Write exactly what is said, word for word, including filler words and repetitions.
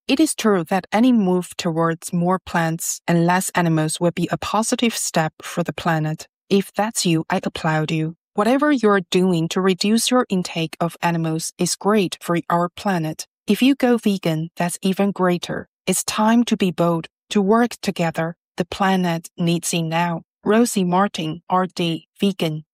It is true that any move towards more plants and less animals will be a positive step for the planet. If that's you, I applaud you. Whatever you're doing to reduce your intake of animals is great for our planet. If you go vegan, that's even greater. It's time to be bold, to work together. The planet needs it now. Rosie Martin, R D, vegan.